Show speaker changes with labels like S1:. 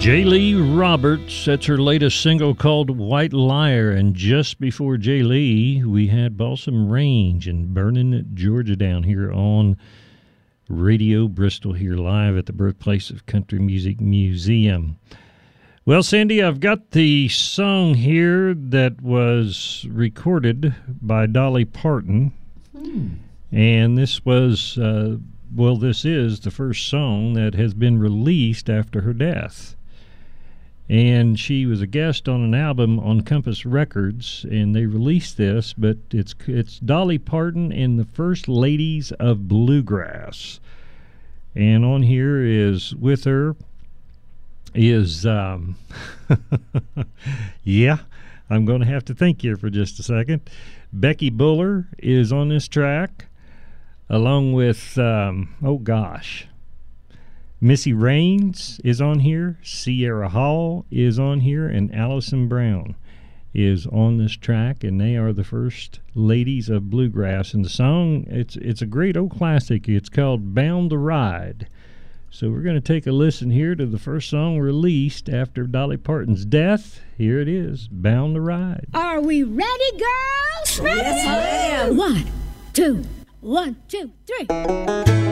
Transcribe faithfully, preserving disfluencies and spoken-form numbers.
S1: J. Lee Roberts, that's her latest single called White Liar. And just before J. Lee, we had Balsam Range and Burning Georgia down here on Radio Bristol, here live at the birthplace of Country Music Museum. Well, Sandy, I've got the song here that was recorded by Dolly Parton. Hmm. And this was, uh, well, this is the first song that has been released after her death. And she was a guest on an album on Compass Records, and they released this, but it's it's Dolly Parton and the First Ladies of Bluegrass. And on here is with her is, um, yeah, I'm going to have to think here for just a second. Becky Buller is on this track, along with, um, oh gosh, Missy Raines is on here, Sierra Hall is on here, and Allison Brown is on this track, and they are the First Ladies of Bluegrass. And the song, it's it's a great old classic. It's called Bound to Ride. So we're going to take a listen here to the first song released after Dolly Parton's death. Here it is, Bound to Ride.
S2: Are we ready, girls?
S3: Ready? Yes, I am.
S2: One, two, one, two, three.